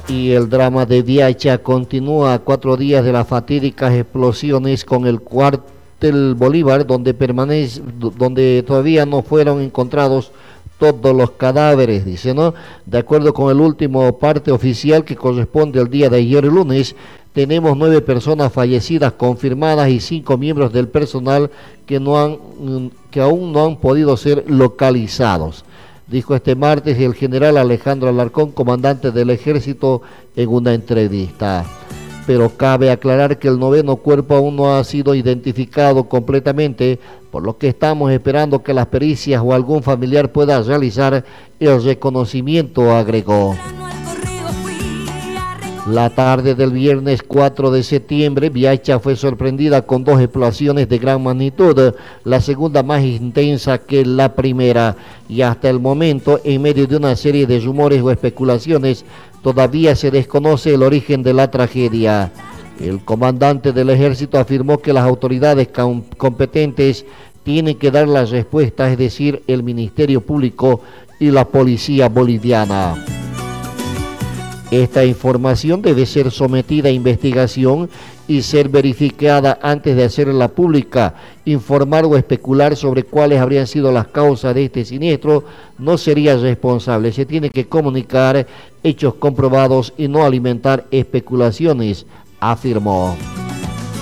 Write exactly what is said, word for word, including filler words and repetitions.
Y el drama de Viacha continúa a cuatro días de las fatídicas explosiones con el cuartel Bolívar, donde permanece, donde todavía no fueron encontrados todos los cadáveres, dice, ¿no? De acuerdo con el último parte oficial que corresponde al día de ayer lunes, tenemos nueve personas fallecidas confirmadas y cinco miembros del personal que no han, que aún no han podido ser localizados. Dijo este martes el general Alejandro Alarcón, comandante del ejército, en una entrevista. Pero cabe aclarar que el noveno cuerpo aún no ha sido identificado completamente, por lo que estamos esperando que las pericias o algún familiar pueda realizar el reconocimiento, agregó. La tarde del viernes cuatro de septiembre, Viacha fue sorprendida con dos explosiones de gran magnitud, la segunda más intensa que la primera, y hasta el momento, en medio de una serie de rumores o especulaciones, todavía se desconoce el origen de la tragedia. El comandante del ejército afirmó que las autoridades com- competentes tienen que dar la respuesta, es decir, el Ministerio Público y la Policía Boliviana. Esta información debe ser sometida a investigación y ser verificada antes de hacerla pública. Informar o especular sobre cuáles habrían sido las causas de este siniestro no sería responsable. Se tiene que comunicar hechos comprobados y no alimentar especulaciones, afirmó.